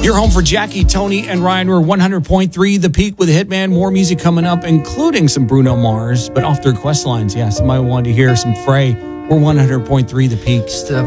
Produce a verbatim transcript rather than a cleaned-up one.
You're home for Jackie, Tony, and Ryan. We're one hundred point three The Peak with Hitman. More music coming up, including some Bruno Mars, but off the request lines. Yeah, somebody wanted to hear some Frey. We're one hundred point three The Peak. Step